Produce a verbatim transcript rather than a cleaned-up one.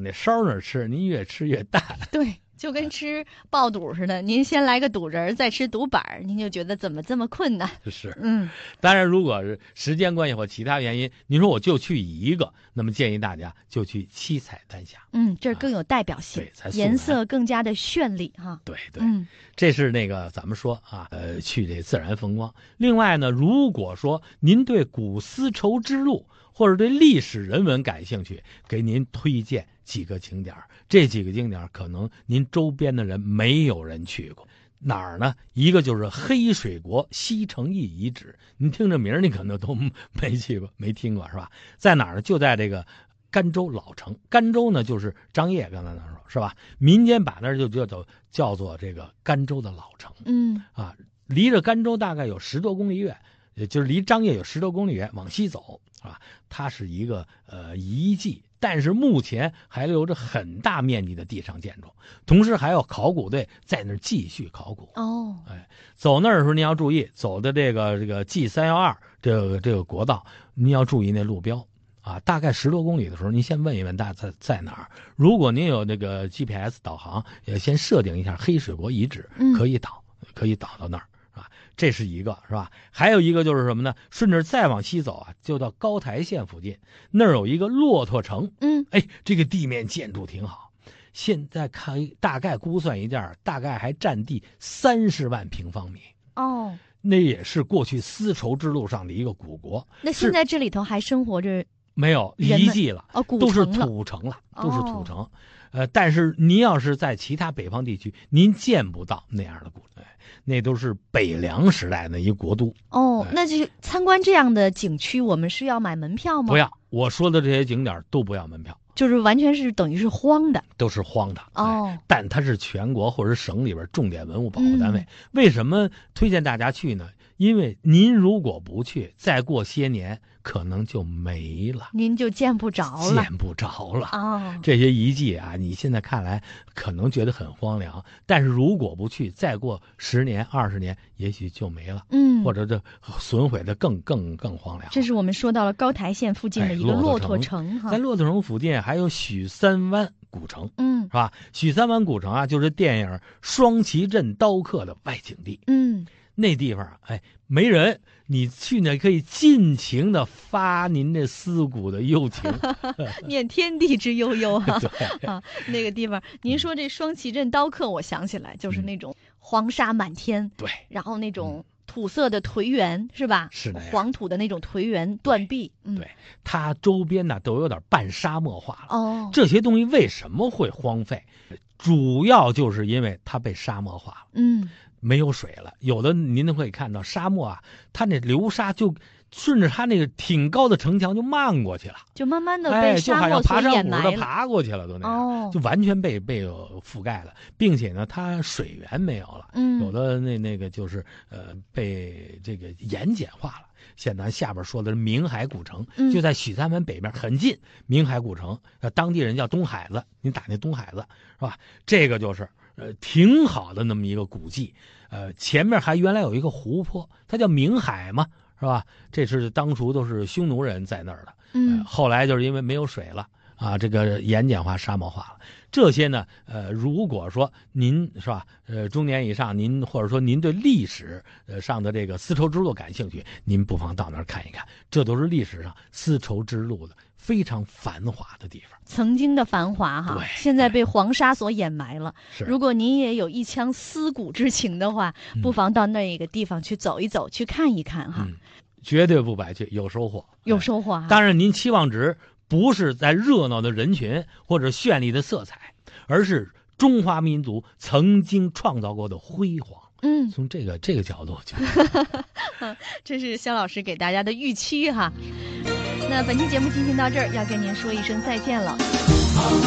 那梢那儿吃，您越吃越淡。 对。就跟吃爆肚似的，您先来个肚仁，再吃肚板，您就觉得怎么这么困难？ 是， 嗯， 当然，如果是时间关系或其他原因，您说我就去一个，那么建议大家就去七彩丹霞。 嗯，这更有代表性， 啊、对， 颜色更加的绚丽哈。 对对， 嗯， 这是那个咱们说啊，呃，去这自然风光。另外呢，如果说您对古丝绸之路或者对历史人文感兴趣，给您推荐几个景点，这几个景点可能您周边的人没有人去过。哪儿呢？一个就是黑水国西城驿遗址，您听这名你可能都没去过，没听过是吧？在哪儿呢？就在这个甘州老城。甘州呢，就是张掖刚才那说是吧？民间把那就叫做叫做这个甘州的老城。 嗯啊，离着甘州大概有十多公里远，也就是离张掖有十多公里远，往西走啊，它是一个呃遗迹。但是目前还留着很大面积的地上建筑，同时还有考古队在那儿继续考古。 哦， 哎，走那儿的时候您要注意，走的这个这个 G 三一二这个这个国道，您要注意那路标啊。大概十多公里的时候，您先问一问大家在在哪儿。如果您有这个 G P S 导航，也先设定一下黑水国遗址，可以导，嗯、可以导到那儿。这是一个是吧？还有一个就是什么呢？顺着再往西走啊，就到高台县附近，那儿有一个骆驼城。 嗯， 哎，这个地面建筑挺好。现在看大概估算一下，大概还占地三十万平方米。 哦， 那也是过去丝绸之路上的一个古国。 那现在这里头还生活着？ 没有遗迹了， 哦， 都是土城了，都是土城。哦、呃，但是您要是在其他北方地区，您见不到那样的古城。那都是北凉时代的一国都。 哦，那就参观这样的景区，我们是要买门票吗？ 不要，我说的这些景点都不要门票， 就是完全是等于是荒的， 都是荒的。 哦， 哎、但它是全国或者省里边重点文物保护单位。嗯、为什么推荐大家去呢？因为您如果不去，再过些年可能就没了， 您就见不着了， 见不着了。 哦， 这些遗迹啊，你现在看来可能觉得很荒凉，但是如果不去，再过十年、二十年，也许就没了。 嗯， 或者这损毁的更更更荒凉。 这是我们说到了高台县附近的一个骆驼城哈、 哎，在骆驼城附近还有许三湾古城， 嗯， 是吧？许三湾古城啊，就是电影《双旗镇刀客》的外景地。 嗯。 那地方哎没人，你去那可以尽情的发您这思古的幽情， 念天地之悠悠哈、啊。 对啊，那个地方，您说这双旗镇刀客，我想起来就是那种黄沙满天， 对、嗯， 然后那种土色的颓垣是吧？ 是的， 黄土的那种颓垣断壁，嗯， 对，它周边呢都有点半沙漠化了。 哦， 这些东西为什么会荒废？主要就是因为它被沙漠化了。 嗯。 没有水了，有的您会看到沙漠啊，它那流沙就顺着它那个挺高的城墙就漫过去了， 就慢慢的被沙漠所掩埋了， 哎、就好像爬山虎的爬过去了，都那样， 哦、 就完全被被覆盖了，并且呢，它水源没有了， 嗯， 有的那那个就是呃被这个盐碱化了。现在咱下边说的是明海古城， 嗯、 就在许三湾北边很近，明海古城，当地人叫东海子，你打那东海子是吧？这个就是。呃，挺好的那么一个古迹，呃，前面还原来有一个湖泊，它叫明海嘛，是吧？这是当初都是匈奴人在那儿的， 嗯、 呃，后来就是因为没有水了啊，这个盐碱化、沙漠化了。这些呢，呃，如果说您是吧，呃，中年以上，您或者说您对历史呃上的这个丝绸之路感兴趣，您不妨到那儿看一看，这都是历史上丝绸之路的非常繁华的地方， 曾经的繁华哈， 对， 现在被黄沙所掩埋了。 是， 如果您也有一腔思古之情的话， 嗯、 不妨到那个地方去走一走，去看一看哈， 嗯、绝对不白去，有收获， 有收获、啊。 当然，您期望值不是在热闹的人群或者绚丽的色彩，而是中华民族曾经创造过的辉煌。 嗯， 从这个这个角度去， 这是肖老师给大家的预期哈。那本期节目进行到这儿，要跟您说一声再见了。